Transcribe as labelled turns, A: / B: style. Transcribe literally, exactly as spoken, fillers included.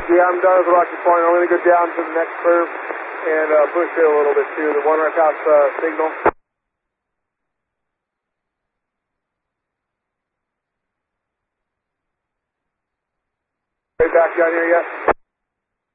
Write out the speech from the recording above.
A: Yeah, I'm done with Rocky Point. I'm going to go down to the next curve and uh, push it a little bit too. The one right past uh, signal. Way back down here yet?